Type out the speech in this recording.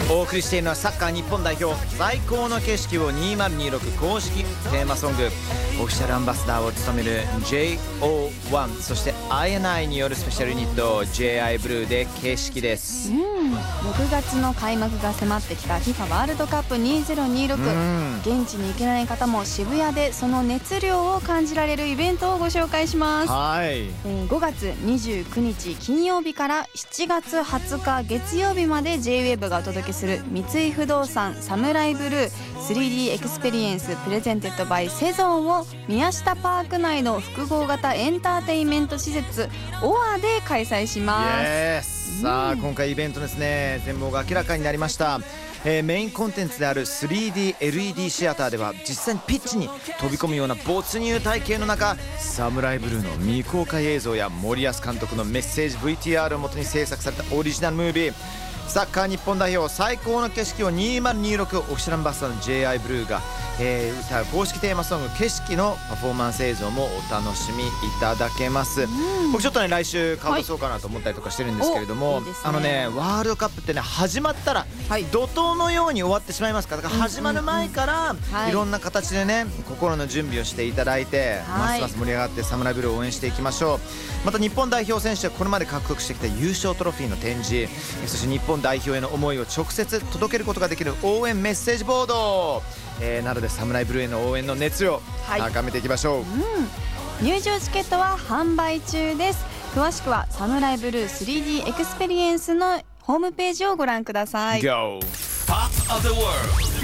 お送りしているのはサッカー日本代表最高の景色を2026公式テーマソング、オフィシャルアンバサダーを務める JO1、 そして INI によるスペシャルユニット J.I. ブルーで景色です。 6月の開幕が迫ってきた FIFA ワールドカップ2026、現地に行けない方も渋谷でその熱量を感じられるイベントをご紹介します。5月29日金曜日から7月20日月曜日まで J-WAVE がお届けする三井不動産サムライブルー 3D エクスペリエンスプレゼンテッドバイセゾンを宮下パーク内の複合型エンターテインメント施設オアで開催します。 さあ今回イベントですね、全貌が明らかになりました。メインコンテンツである 3DLED シアターでは実際にピッチに飛び込むような没入体験の中、サムライブルーの未公開映像や森保監督のメッセージ VTR をもとに制作されたオリジナルムービー、サッカー日本代表最高の景色を2026オフィシャルアンバサダーの J.I. ブルーが、歌う公式テーマソング景色のパフォーマンス映像もお楽しみいただけます。僕ちょっとね来週顔出そうかなと思ったりとかしてるんですけれども、ワールドカップってね始まったら怒涛のように終わってしまいますから、だから始まる前からいろんな形でね心の準備をしていただいて、ますます盛り上がってサムライブルーを応援していきましょう。また日本代表選手はこれまで獲得してきた優勝トロフィーの展示、そして日本代表への思いを直接届けることができる応援メッセージボード、などでサムライブルーへの応援の熱量高めていきましょう。 入場チケットは販売中です。詳しくはサムライブルー 3D エクスペリエンスのホームページをご覧ください。 Go! Pop of the world